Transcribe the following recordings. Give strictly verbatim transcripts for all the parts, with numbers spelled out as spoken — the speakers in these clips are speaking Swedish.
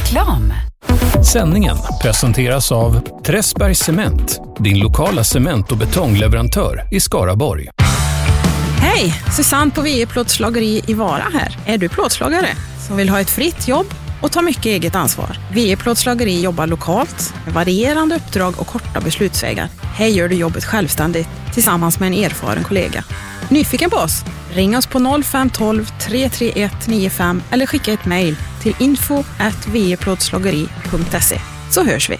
Reklam. Sändningen presenteras av Träsbergs Cement, din lokala cement- och betongleverantör i Skaraborg. Hej, Susanne på V E Plåtslageri i Vara här. Är du plåtslagare som vill ha ett fritt jobb och ta mycket eget ansvar? V E Plåtslageri jobbar lokalt med varierande uppdrag och korta beslutsvägar. Här gör du jobbet självständigt tillsammans med en erfaren kollega. Nyfiken på oss? Ring oss på noll fem ett två tre tre ett nio fem eller skicka ett mejl till info at v e plåtslageri punkt se, så hörs vi.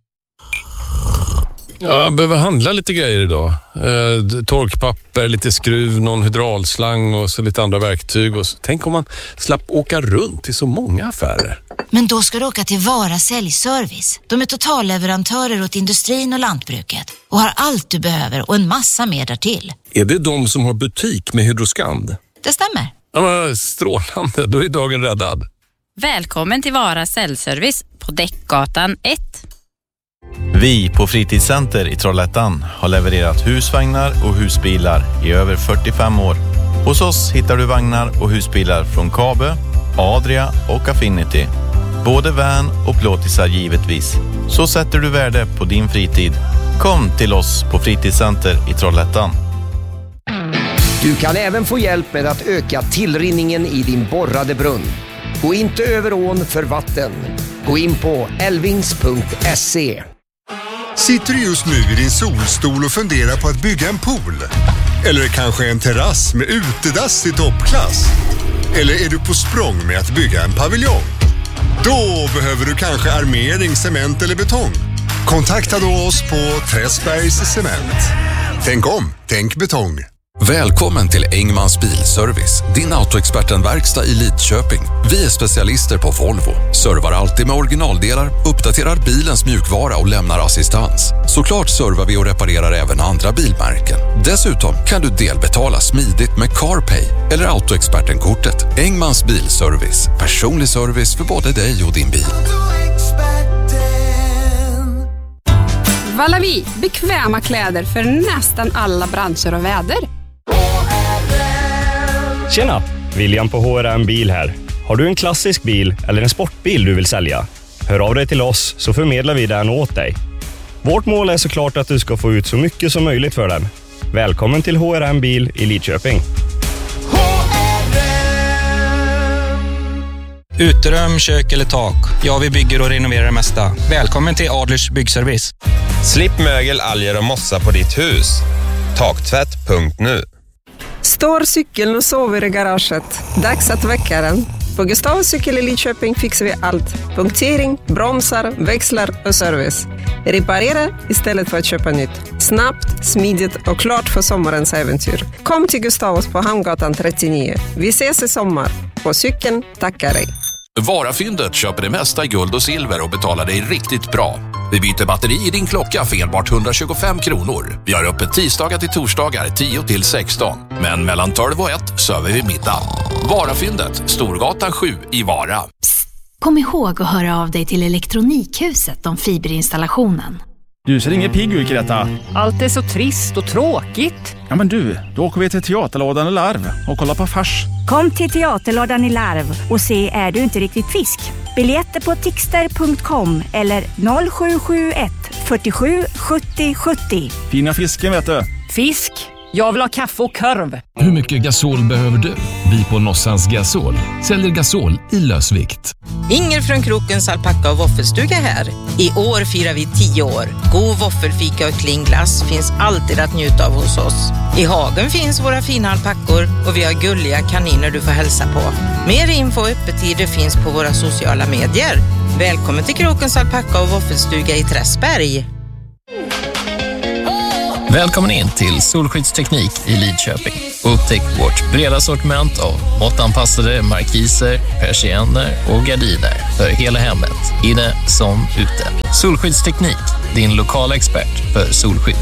Ja, jag behöver handla lite grejer idag. Eh, torkpapper, lite skruv, någon hydraulslang och så lite andra verktyg. Och så. Tänk om man slapp åka runt till så många affärer. Men då ska du åka till Vara Säljservice. De är totalleverantörer åt industrin och lantbruket och har allt du behöver och en massa mer därtill. Är det de som har butik med Hydroskand? Det stämmer. Ja, men strålande, då är dagen räddad. Välkommen till Vara Säljservice på Däckgatan ett. Vi på Fritidscenter i Trollhättan har levererat husvagnar och husbilar i över fyrtiofem år. Hos oss hittar du vagnar och husbilar från Kabe, Adria och Affinity. Både van och plåtisar givetvis. Så sätter du värde på din fritid. Kom till oss på Fritidscenter i Trollhättan. Du kan även få hjälp med att öka tillrinningen i din borrade brunn. Gå inte över ån för vatten. Gå in på elvings punkt se. Sitter du just nu i din solstol och funderar på att bygga en pool? Eller kanske en terrass med utedass i toppklass? Eller är du på språng med att bygga en paviljong? Då behöver du kanske armering, cement eller betong. Kontakta då oss på Träsbergs Cement. Tänk om, tänk betong. Välkommen till Engmans Bilservice, din autoexpertenverkstad i Lidköping. Vi är specialister på Volvo, servar alltid med originaldelar, uppdaterar bilens mjukvara och lämnar assistans. Såklart servar vi och reparerar även andra bilmärken. Dessutom kan du delbetala smidigt med CarPay eller autoexpertenkortet. Engmans Bilservice, personlig service för både dig och din bil. Valavi, bekväma kläder för nästan alla branscher och väder. Tjena, William på H R M Bil här. Har du en klassisk bil eller en sportbil du vill sälja? Hör av dig till oss så förmedlar vi den åt dig. Vårt mål är såklart att du ska få ut så mycket som möjligt för den. Välkommen till H R M Bil i Lidköping. Uterum, kök eller tak. Ja, vi bygger och renoverar det mesta. Välkommen till Adlers Byggservice. Slipp mögel, alger och mossa på ditt hus. Taktvätt punkt nu. Står cykeln och sover i garaget. Dags att väcka den. På Gustavs cykel i Lidköping fixar vi allt. Punktering, bromsar, växlar och service. Reparera istället för att köpa nytt. Snabbt, smidigt och klart för sommarens äventyr. Kom till Gustavs på Hamngatan trettionio. Vi ses i sommar. På cykeln tackar dig. Varafyndet köper det mesta i guld och silver och betalar dig riktigt bra. Vi byter batteri i din klocka för enbart hundratjugofem kronor. Vi har öppet tisdagar till torsdagar tio till sexton. Men mellan tolv och ett söver vi middag. Varafyndet, Storgatan sju i Vara. Psst, kom ihåg att höra av dig till Elektronikhuset om fiberinstallationen. Du ser ingen pigg ut, Greta. Allt är så trist och tråkigt. Ja men du, då åker vi till Teaterlådan i Larv och kollar på fars. Kom till Teaterlådan i Larv och se Är du inte riktigt fisk? Biljetter på tixter punkt com eller noll sju sju ett fyrtiosju sjuttio sjuttio. Fina fisken vet du. Fisk? Jag vill ha kaffe och korv. Hur mycket gasol behöver du? Vi på Nossans Gasol säljer gasol i lösvikt. Inger från Krokens alpacka och våffelstuga här. I år firar vi tio år. God våffelfika och klinglass finns alltid att njuta av hos oss. I hagen finns våra fina alpackor och vi har gulliga kaniner du får hälsa på. Mer info och öppettider finns på våra sociala medier. Välkommen till Krokens alpacka och våffelstuga i Träsberg. Välkommen in till Solskyddsteknik i Lidköping. Upptäck vårt breda sortiment av måttanpassade markiser, persienner och gardiner för hela hemmet, inne som ute. Solskyddsteknik, din lokala expert för solskydd.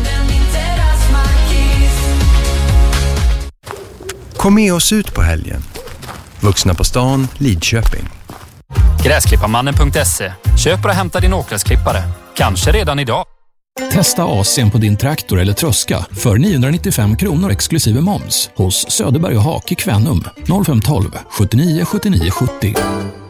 Kom med oss ut på helgen. Vuxna på stan, Lidköping. Gräsklipparmannen punkt se. Köp och hämta din åkgräsklippare. Kanske redan idag. Testa A C på din traktor eller tröska för niohundranittiofem kronor exklusive moms hos Söderberg och Hake Kvänum noll fem ett två sjuttionio sjuttionio sjuttio.